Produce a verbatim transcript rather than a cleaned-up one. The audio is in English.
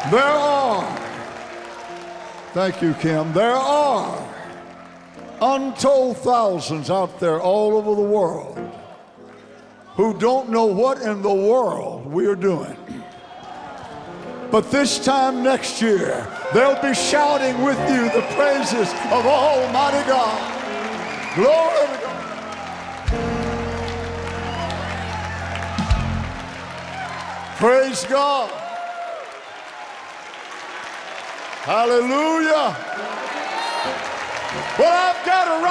There are, thank you, Kim, there are untold thousands out there all over the world who don't know what in the world we are doing. But this time next year, they'll be shouting with you the praises of Almighty God. Glory to God. Praise God. Hallelujah. Well, I've got a